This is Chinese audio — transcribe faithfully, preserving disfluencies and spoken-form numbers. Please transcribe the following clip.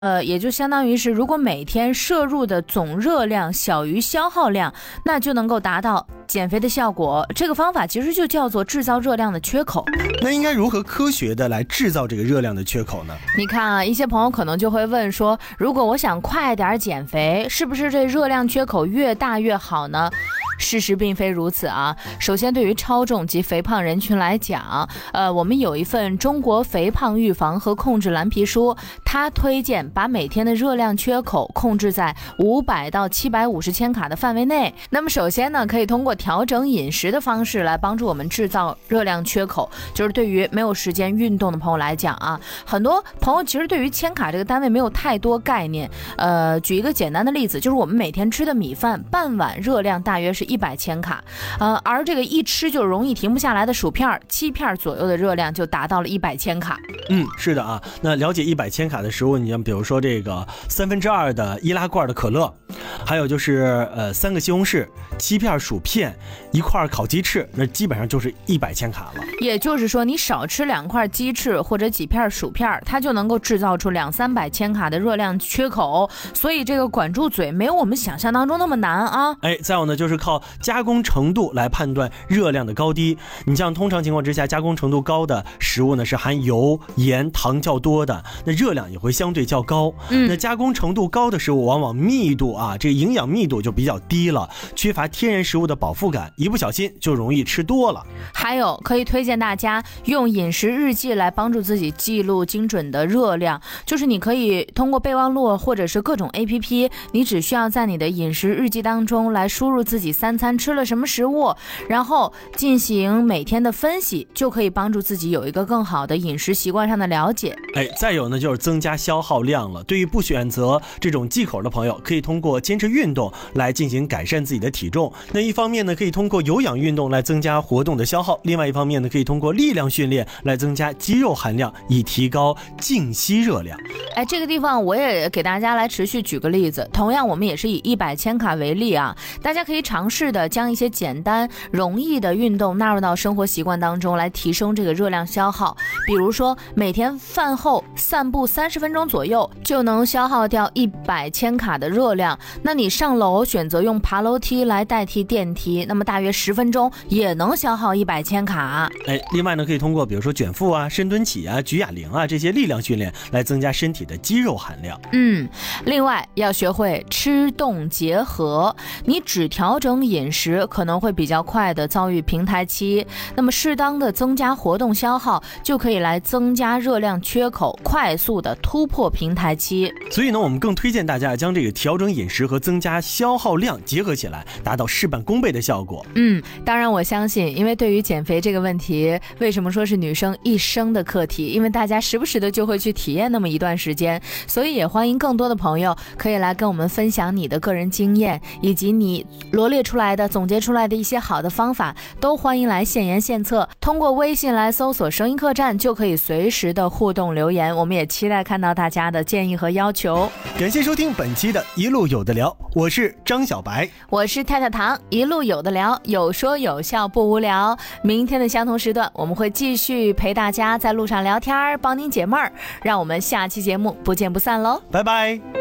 呃，也就相当于是，如果每天摄入的总热量小于消耗量，那就能够达到减肥的效果。这个方法其实就叫做制造热量的缺口。 那应该如何科学的来制造这个热量的缺口呢？ 你看啊，一些朋友可能就会问说，如果我想快点减肥，是不是这热量缺口越大越好呢？事实并非如此啊。首先，对于超重及肥胖人群来讲，呃，我们有一份中国肥胖预防和控制蓝皮书，它推荐把每天的热量缺口控制在五百到七百五十千卡的范围内。那么首先呢，可以通过调整饮食的方式来帮助我们制造热量缺口。就是对于没有时间运动的朋友来讲啊，很多朋友其实对于千卡这个单位没有太多概念。呃，举一个简单的例子，就是我们每天吃的米饭半碗热量大约是一百千卡，呃，而这个一吃就容易停不下来的薯片，七片左右的热量就达到了一百千卡。 嗯，是的啊。那了解一百千卡的食物，你像比如说这个三分之二的易拉罐的可乐，还有就是呃三个西红柿、七片薯片、一块烤鸡翅，那基本上就是一百千卡了。 也就是说，你少吃两块鸡翅或者几片薯片，它就能够制造出两三百千卡的热量缺口。所以这个管住嘴没有我们想象当中那么难啊。 哎，再有呢，就是靠加工程度来判断热量的高低。你像通常情况之下，加工程度高的食物呢是含油、盐、糖较多的，那热量也会相对较高。嗯，那加工程度高的食物往往密度啊，这个营养密度就比较低了，缺乏天然食物的饱腹感，一不小心就容易吃多了。 还有可以推荐大家用饮食日记来帮助自己记录精准的热量，就是你可以通过备忘录或者是各种 A P P， 你只需要在你的饮食日记当中来输入自己三餐吃了什么食物，然后进行每天的分析，就可以帮助自己有一个更好的饮食习惯上的了解。 哎，再有呢就是增加消耗量了。对于不选择这种忌口的朋友，可以通过坚持运动来进行改善自己的体重。那一方面呢，可以通过有氧运动来增加活动的消耗；另外一方面呢，可以通过力量训练来增加肌肉含量，以提高净吸热量。 哎，这个地方我也给大家来持续举个例子，同样我们也是以一百千卡为例啊，大家可以尝试的将一些简单容易的运动纳入到生活习惯当中，来提升这个热量消耗。比如说每天饭后散步三十分钟左右，就能消耗掉一百千卡的热量。那你上楼选择用爬楼梯来代替电梯，那么大约十分钟也能消耗一百千卡。 哎，另外呢，可以通过比如说卷腹啊、深蹲起啊、举哑铃啊这些力量训练来增加身体的肌肉含量。 嗯，另外要学会吃动结合，你只调整饮食可能会比较快的遭遇平台期，那么适当的增加活动消耗，就可以来增加热量缺口，快速的突破平台期。 所以呢，我们更推荐大家将这个调整饮食和增加消耗量结合起来，达到事半功倍的效果。 嗯，当然我相信，因为对于减肥这个问题，为什么说是女生一生的课题？因为大家时不时的就会去体验那么一段时间，所以也欢迎更多的朋友可以来跟我们分享你的个人经验，以及你罗列出来的、总结出来的一些好的方法，都欢迎来献言献策。通过微信来搜索声音客栈，就可以随时的互动留言，我们也期待看到大家的建议和要求。 感谢收听本期的一路有的聊，我是张小白， 我是太太糖，一路有的聊，有说有笑不无聊。明天的相同时段，我们会继续陪大家在路上聊天，帮您解闷儿。让我们下期节目不见不散喽， 拜拜。